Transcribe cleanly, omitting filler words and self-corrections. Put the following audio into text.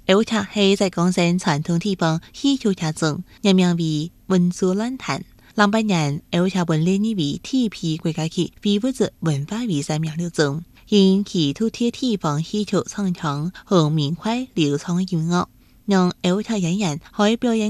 而且係在江山傳統地方戲曲劇種，又名為文殊亂彈。08年，而且本列入為鐵皮國家級非物質文化遺產名錄中，因其土鐵地方戲曲唱腔和明快流暢音樂，讓而且演員可以表演